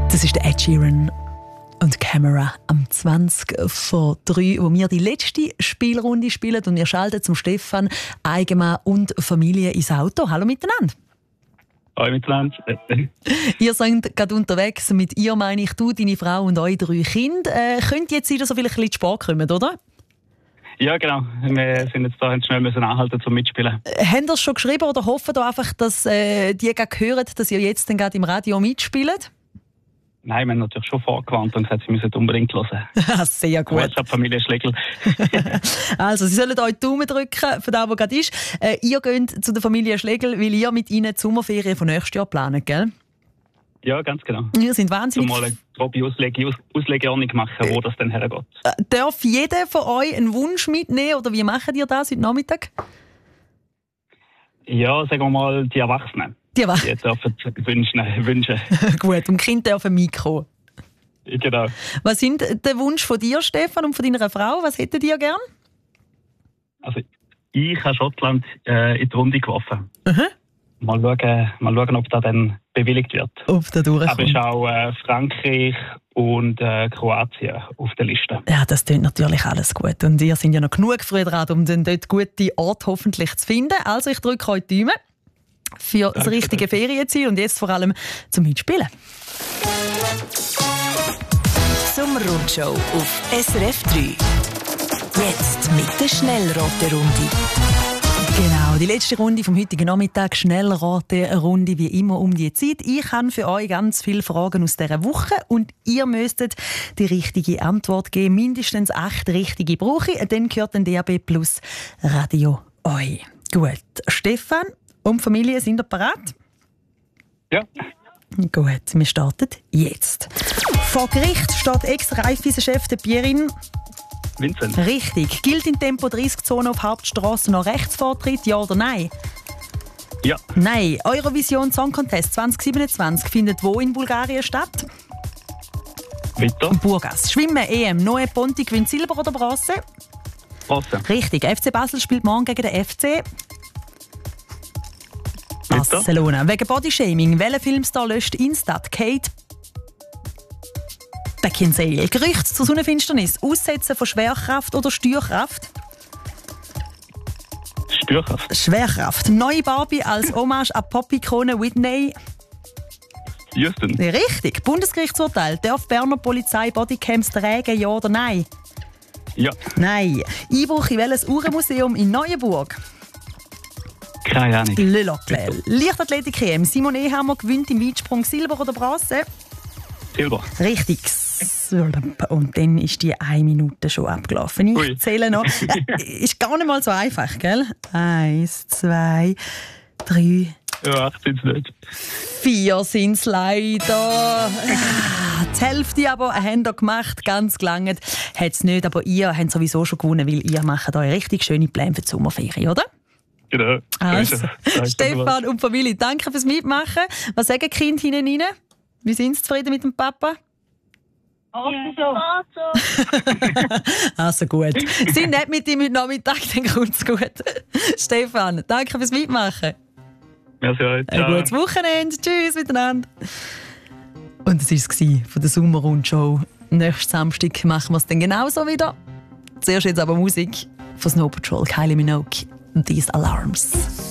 Das ist der Ed Sheeran und Camera am 20:03, wo wir die letzte Spielrunde spielen und wir schalten zum Stefan, Eigenmann und Familie ins Auto. Hallo miteinander. Hallo miteinander. Ihr seid gerade unterwegs. Mit ihr meine ich du, deine Frau und eure 3 Kinder. Könnt ihr jetzt wieder so vielleicht ein bisschen zu spät kommen, oder? Ja, genau. Wir sind jetzt da schnell anhalten zum Mitspielen. Habt ihr es schon geschrieben oder hoffen ihr einfach, dass die hören, dass ihr jetzt dann gerade im Radio mitspielt? Nein, wir haben natürlich schon vorgewarnt und gesagt, sie müssen unbedingt hören. Sehr gut. WhatsApp-Familie Schlegel. Also, sie sollen euch die Daumen drücken für das, was gerade ist. Ihr geht zu der Familie Schlegel, weil ihr mit ihnen die Sommerferien von nächstes Jahr planet, gell? Ja, ganz genau. Wir sind wahnsinnig. Mal eine grobe Auslegeordnung machen, wo das dann hergeht. Darf jeder von euch einen Wunsch mitnehmen oder wie macht ihr das heute Nachmittag? Ja, sagen wir mal, die Erwachsenen. Die dürfen wünschen. Gut, und die Kinder dürfen mitkommen. Genau. Was sind der Wunsch von dir, Stefan, und von deiner Frau? Was hättet ihr gern? Also, ich habe Schottland in die Runde geworfen. Mhm. Mal schauen, ob das dann bewilligt wird. Ob das durchkommt. Aber es ist auch Frankreich und Kroatien auf der Liste. Ja, das klingt natürlich alles gut. Und ihr seid ja noch genug früh dran, um dann dort gute Orte hoffentlich zu finden. Also ich drücke euch die Daumen für das richtige Ferienziel und jetzt vor allem zum Mitspielen. Sommerrundshow auf SRF 3. Jetzt mit der Schnellraterunde. Genau, die letzte Runde vom heutigen Nachmittag, Schnellrate-Runde, wie immer um die Zeit. Ich habe für euch ganz viele Fragen aus dieser Woche und ihr müsstet die richtige Antwort geben. Mindestens 8 richtige brauche ich, dann gehört ein DAB Plus Radio euch. Gut, Stefan und Familie, sind ihr bereit? Ja. Gut, wir starten jetzt. Vor Gericht steht Ex-Raiffeisen-Chef der Pierin. Vincent. Richtig. Gilt in Tempo-30-Zone auf Hauptstrassen noch Rechtsvortritt, ja oder nein? Ja. Nein. Eurovision Song Contest 2027 findet wo in Bulgarien statt? Weiter. Burgas. Schwimmen, EM, Noe Ponti gewinnt Silber oder Bronze? Bronze. Richtig. FC Basel spielt morgen gegen den FC Weiter. Barcelona. Wegen Bodyshaming. Welcher Filmstar löscht Instat? Kate Beckinsale. Gerüchte zur Sonnenfinsternis. Aussetzen von Schwerkraft oder Steuerkraft? Steuerkraft. Schwerkraft. Neue Barbie als Hommage an Pop-Ikone Whitney Houston. Richtig. Bundesgerichtsurteil. Darf Berner Polizei Bodycams tragen, ja oder nein? Ja. Nein. Einbruch in welches Uhrenmuseum in Neuenburg? Keine Ahnung. Le Loclel. Leichtathletik-EM. Simon Ehammer gewinnt im Weitsprung Silber oder Bronze? Silber. Richtig. Und dann ist die 1 Minute schon abgelaufen. Ich zähle noch. Ist gar nicht mal so einfach, gell? 1, 2, 3. Ja, 8 sind es nicht. 4 sind es leider. Die Hälfte aber habt ihr gemacht, ganz gelangt. Hat es nicht, aber ihr habt sowieso schon gewonnen, weil ihr macht euch richtig schöne Pläne für die Sommerferien, oder? Genau. Also, Stefan und Familie, danke fürs Mitmachen. Was sagen die Kinder hinten rein? Wie sind sie zufrieden mit dem Papa? Also gut. Sind nicht mit ihm heute Nachmittag, dann kommt es gut. Stefan, danke fürs Mitmachen. Merci euch. Ciao. Ein gutes Wochenende. Tschüss miteinander. Und das war es von der Sommerrundshow. Nächsten Samstag machen wir es dann genauso wieder. Zuerst jetzt aber Musik von Snow Patrol, Kylie Minogue und These Alarms.